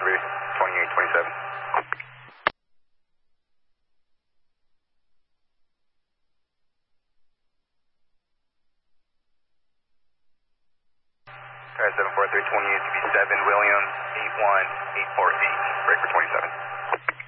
2827. Sky 743, 2827, Williams, 81848, break for 27.